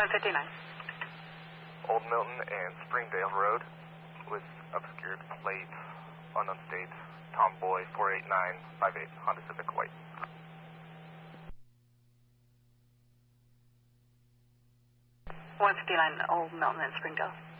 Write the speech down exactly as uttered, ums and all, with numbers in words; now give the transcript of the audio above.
one fifty-nine. Old Milton and Springdale Road with obscured plate, unknown state, Tomboy four eight nine five eight, Honda Civic White. one fifty-nine, Old Milton and Springdale.